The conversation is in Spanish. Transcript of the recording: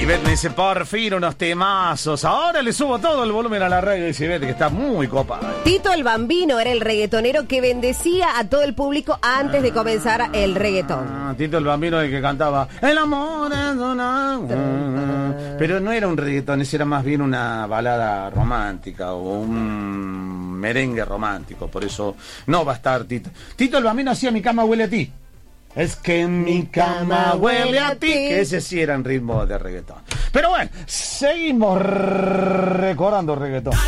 Ivette me dice, por fin unos temazos. Ahora le subo todo el volumen a la radio. Dice Ivette, que está muy copada. Tito el Bambino era el reggaetonero que bendecía a todo el público antes de comenzar el reggaetón. Tito el Bambino, el que cantaba El amor es una... Pero no era un reggaetón, ese era más bien una balada romántica o un merengue romántico. Por eso no va a estar Tito. Tito el Bambino hacía Mi cama huele a ti. Es que mi cama huele a ti. Que ese sí era en ritmo de reggaetón. Pero bueno, seguimos recordando reggaetón.